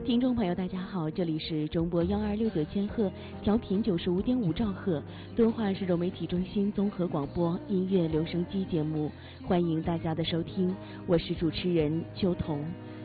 听众朋友，大家好，这里是中波126.9千赫，调频95.5兆赫，敦化市柔媒体中心综合广播音乐留声机节目，欢迎大家的收听，我是主持人秋彤。